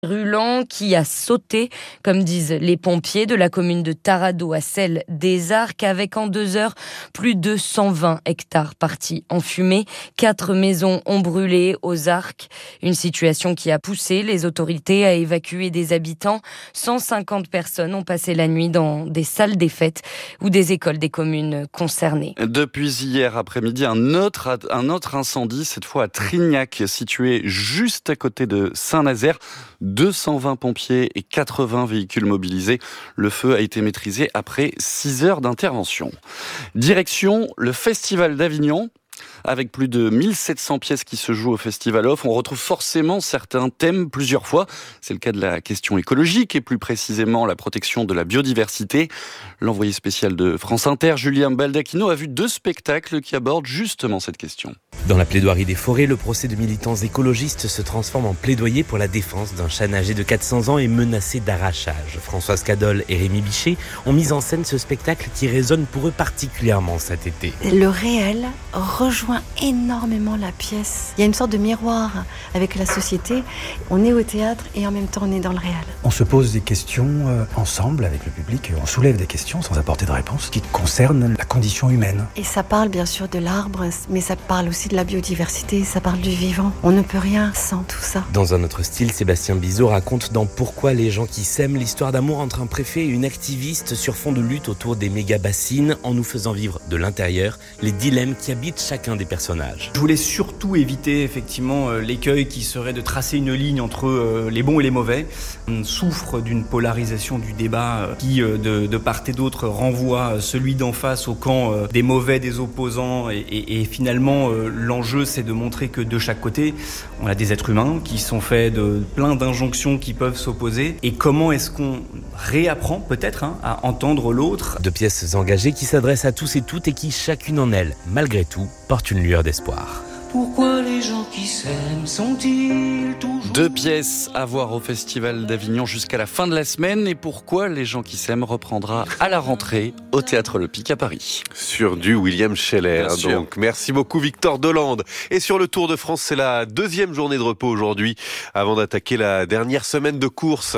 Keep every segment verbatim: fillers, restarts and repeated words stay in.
Brûlant qui a sauté, comme disent les pompiers, de la commune de Taradot à celle des Arcs, avec en deux heures plus de cent vingt hectares partis en fumée. Quatre maisons ont brûlé aux Arcs, une situation qui a poussé les autorités à évacuer des habitants. cent cinquante personnes ont passé la nuit dans des salles des fêtes ou des écoles des communes concernées. Depuis hier après-midi, un autre, un autre incendie, cette fois à Trignac, situé juste à côté de Saint-Nazaire. deux cent vingt pompiers et quatre-vingts véhicules mobilisés. Le feu a été maîtrisé après six heures d'intervention. Direction le Festival d'Avignon. Avec plus de mille sept cents pièces qui se jouent au Festival Off, on retrouve forcément certains thèmes plusieurs fois. C'est le cas de la question écologique et plus précisément la protection de la biodiversité. L'envoyé spécial de France Inter, Julien Baldacchino, a vu deux spectacles qui abordent justement cette question. Dans la plaidoirie des forêts, le procès de militants écologistes se transforme en plaidoyer pour la défense d'un chêne âgé de quatre cents ans et menacé d'arrachage. Françoise Cadol et Rémi Bichet ont mis en scène ce spectacle qui résonne pour eux particulièrement cet été. Le réel rejoint énormément la pièce. Il y a une sorte de miroir avec la société. On est au théâtre et en même temps on est dans le réel. On se pose des questions euh, ensemble avec le public. On soulève des questions sans apporter de réponse qui concernent la condition humaine. Et ça parle bien sûr de l'arbre, mais ça parle aussi de la biodiversité, ça parle du vivant. On ne peut rien sans tout ça. Dans un autre style, Sébastien Bizot raconte dans Pourquoi les gens qui s'aiment l'histoire d'amour entre un préfet et une activiste sur fond de lutte autour des méga-bassines en nous faisant vivre de l'intérieur les dilemmes qui habitent chacun des personnages. Je voulais surtout éviter effectivement l'écueil qui serait de tracer une ligne entre les bons et les mauvais. On souffre d'une polarisation du débat qui de, de part et d'autre renvoie celui d'en face au camp des mauvais, des opposants et, et, et finalement l'enjeu c'est de montrer que de chaque côté on a des êtres humains qui sont faits de plein d'injonctions qui peuvent s'opposer et comment est-ce qu'on réapprend peut-être hein, à entendre l'autre. Deux pièces engagées qui s'adressent à tous et toutes et qui chacune en elles, malgré tout, portent une lueur d'espoir. Pourquoi les gens qui s'aiment sont-ils toujours... Deux pièces à voir au Festival d'Avignon jusqu'à la fin de la semaine. Et pourquoi les gens qui s'aiment reprendra à la rentrée au Théâtre Le Pic à Paris. Sur du William Scheller. Bien sûr. Donc, merci beaucoup Victor Dolande. Et sur le Tour de France, c'est la deuxième journée de repos aujourd'hui avant d'attaquer la dernière semaine de course.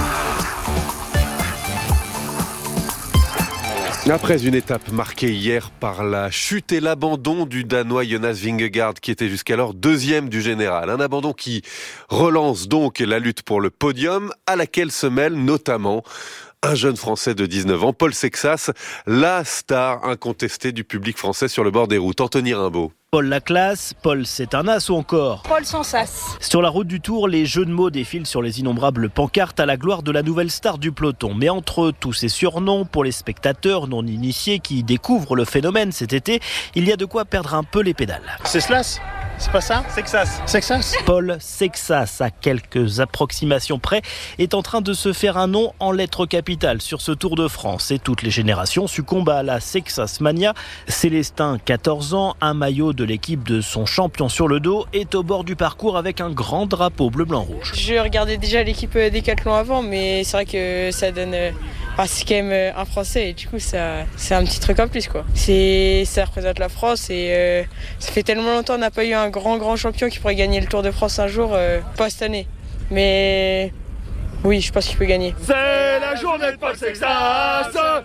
Après une étape marquée hier par la chute et l'abandon du Danois Jonas Vingegaard qui était jusqu'alors deuxième du général. Un abandon qui relance donc la lutte pour le podium à laquelle se mêle notamment un jeune Français de dix-neuf ans, Paul Sexas, la star incontestée du public français sur le bord des routes. Anthony Rimbaud. Paul la classe, Paul c'est un as ou encore Paul sans sas. Sur la route du Tour, les jeux de mots défilent sur les innombrables pancartes à la gloire de la nouvelle star du peloton. Mais entre tous ces surnoms, pour les spectateurs non initiés qui découvrent le phénomène cet été, il y a de quoi perdre un peu les pédales. C'est Slas ? C'est pas ça ? Sexas. Sexas. Paul Sexas, à quelques approximations près, est en train de se faire un nom en lettres capitales sur ce Tour de France. Et toutes les générations succombent à la Sexas Mania. Célestin, quatorze ans, un maillot de l'équipe de son champion sur le dos, est au bord du parcours avec un grand drapeau bleu-blanc-rouge. Je regardais déjà l'équipe Décathlon avant, mais c'est vrai que ça donne... Enfin, c'est quand même un Français et du coup ça, c'est un petit truc en plus quoi. C'est, ça représente la France et euh, ça fait tellement longtemps qu'on n'a pas eu un grand grand champion qui pourrait gagner le Tour de France un jour, euh, pas cette année. Mais oui, je pense qu'il peut gagner. C'est la journée de Paul Sexas.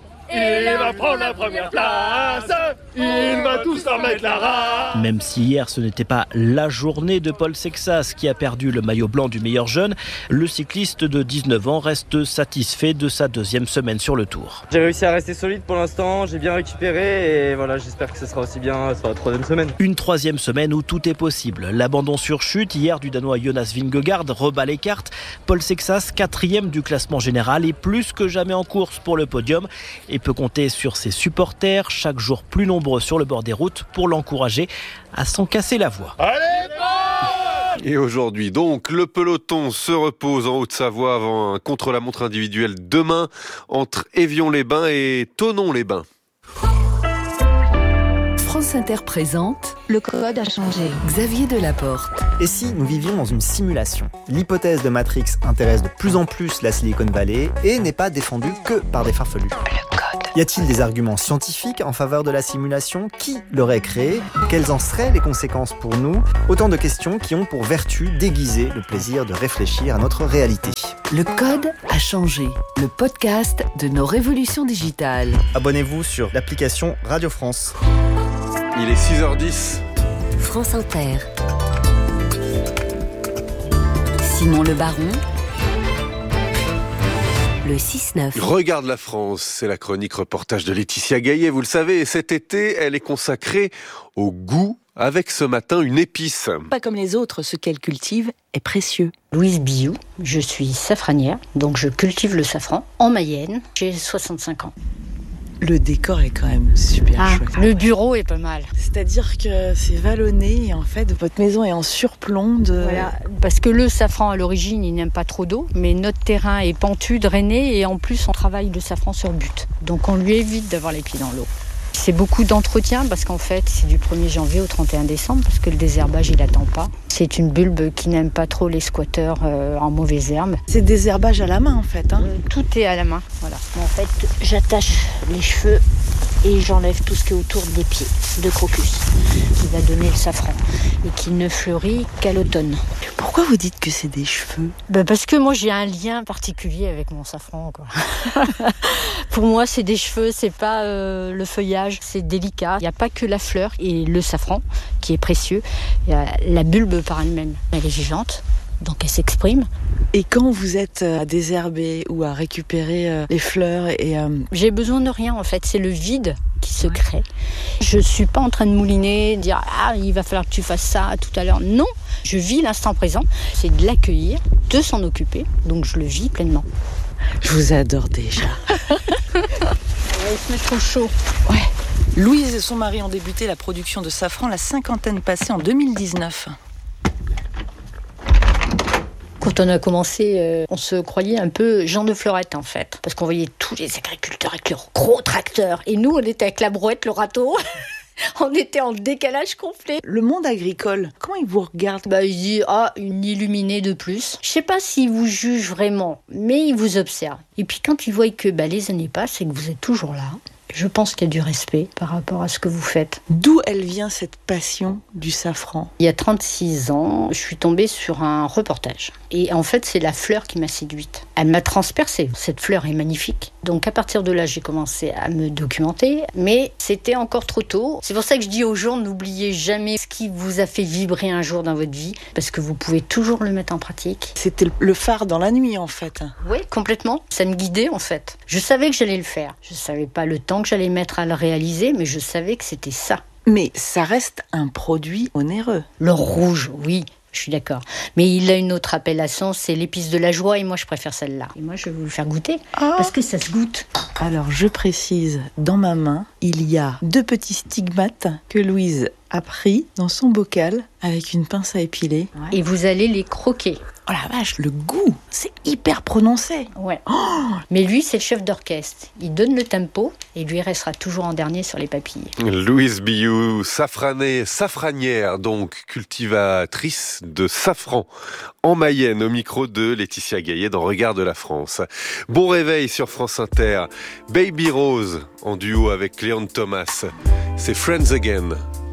Il va prendre la première place. Il va tous en mettre la rage. Même si hier ce n'était pas la journée de Paul Sexas qui a perdu le maillot blanc du meilleur jeune, le cycliste de dix-neuf ans reste satisfait de sa deuxième semaine sur le Tour. J'ai réussi à rester solide pour l'instant, j'ai bien récupéré et voilà, j'espère que ce sera aussi bien sur la troisième semaine. Une troisième semaine où tout est possible. L'abandon sur chute hier du Danois Jonas Vingegaard rebat les cartes. Paul Sexas, quatrième du classement général et plus que jamais en course pour le podium et peut compter sur ses supporters, chaque jour plus nombreux sur le bord des routes, pour l'encourager à s'en casser la voix. Allez, Paul ! Et aujourd'hui, donc, le peloton se repose en Haute-Savoie avant un contre-la-montre individuel demain entre Évion-les-Bains et Thonon-les-Bains. France Inter présente Le code a changé. Xavier Delaporte. Et si nous vivions dans une simulation ? L'hypothèse de Matrix intéresse de plus en plus la Silicon Valley et n'est pas défendue que par des farfelus. Le code Y a-t-il des arguments scientifiques en faveur de la simulation ? Qui l'aurait créée ? Quelles en seraient les conséquences pour nous ? Autant de questions qui ont pour vertu d'aiguiser le plaisir de réfléchir à notre réalité. Le code a changé. Le podcast de nos révolutions digitales. Abonnez-vous sur l'application Radio France. Il est six heures dix. France Inter. Simon Le Baron. Le six neuf. Regarde la France, c'est la chronique reportage de Laetitia Gaillet. Vous le savez, cet été, elle est consacrée au goût, avec ce matin une épice. Pas comme les autres, ce qu'elle cultive est précieux. Louise Billou, je suis safranière, donc je cultive le safran en Mayenne. J'ai soixante-cinq ans. Le décor est quand même super ah, chouette. Le bureau est pas mal. C'est-à-dire que c'est vallonné et en fait votre maison est en surplomb de... Voilà, parce que le safran à l'origine il n'aime pas trop d'eau, mais notre terrain est pentu, drainé et en plus on travaille le safran sur butte. Donc on lui évite d'avoir les pieds dans l'eau. C'est beaucoup d'entretien parce qu'en fait c'est du premier janvier au trente et un décembre parce que le désherbage il attend pas. C'est une bulbe qui n'aime pas trop les squatteurs euh, en mauvaises herbes. C'est désherbage à la main en fait. Hein. Euh, tout est à la main. Voilà. En fait j'attache les cheveux et j'enlève tout ce qui est autour des pieds de crocus qui va donner le safran et qui ne fleurit qu'à l'automne. Pourquoi vous dites que c'est des cheveux ? Ben parce que moi j'ai un lien particulier avec mon safran quoi. Pour moi c'est des cheveux, c'est pas euh, le feuillage, c'est délicat. Il n'y a pas que la fleur et le safran qui est précieux. Il y a la bulbe par elle-même, elle est vivante. Donc elle s'exprime. Et quand vous êtes à désherber ou à récupérer les fleurs et euh... j'ai besoin de rien en fait, c'est le vide qui se crée. Je suis pas en train de mouliner, de dire ah il va falloir que tu fasses ça tout à l'heure. Non, je vis l'instant présent. C'est de l'accueillir, de s'en occuper. Donc je le vis pleinement. Je vous adore déjà. On va se mettre au chaud. Ouais. Louise et son mari ont débuté la production de safran la cinquantaine passée en deux mille dix-neuf. Quand on a commencé, euh, on se croyait un peu Jean de Fleurette en fait. Parce qu'on voyait tous les agriculteurs avec leurs gros tracteurs. Et nous, on était avec la brouette, le râteau. On était en décalage complet. Le monde agricole, comment il vous regarde ? Bah, il dit « Ah, une illuminée de plus ». Je sais pas s'il vous juge vraiment, mais il vous observe. Et puis quand il voit que bah, les années passent et que vous êtes toujours là, je pense qu'il y a du respect par rapport à ce que vous faites. D'où elle vient cette passion du safran ? Il y a trente-six ans, je suis tombée sur un reportage. Et en fait, c'est la fleur qui m'a séduite. Elle m'a transpercée. Cette fleur est magnifique. Donc à partir de là, j'ai commencé à me documenter. Mais c'était encore trop tôt. C'est pour ça que je dis aux gens, n'oubliez jamais ce qui vous a fait vibrer un jour dans votre vie. Parce que vous pouvez toujours le mettre en pratique. C'était le phare dans la nuit, en fait. Oui, complètement. Ça me guidait, en fait. Je savais que j'allais le faire. Je savais pas le temps que j'allais mettre à le réaliser, mais je savais que c'était ça. Mais ça reste un produit onéreux. Le rouge, oui, je suis d'accord. Mais il a une autre appellation, c'est l'épice de la joie, et moi je préfère celle-là. Et moi je vais vous le faire goûter, ah. parce que ça se goûte. Alors je précise, dans ma main, il y a deux petits stigmates que Louise a pris dans son bocal avec une pince à épiler. Ouais. Et vous allez les croquer. Oh la vache, le goût, c'est hyper prononcé. Ouais. Oh. Mais lui, c'est le chef d'orchestre. Il donne le tempo et lui restera toujours en dernier sur les papilles. Louise Billou, safranée, safranière, donc cultivatrice de safran en Mayenne, au micro de Laetitia Gaillet dans Regard de la France. Bon réveil sur France Inter. Baby Rose en duo avec Léon Thomas. C'est Friends Again.